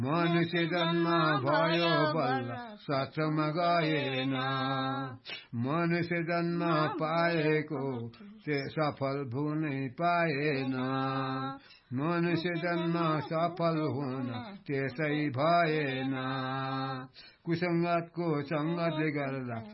मनुष्य जन्म भयो बल्ल शास्त्रमा गएन मनुष्य जन्म पाएको सफल हुनै पाएन मनुष्य जन्म सफल हुन त्यसै भएन कुसंगतको संगतले गर्दा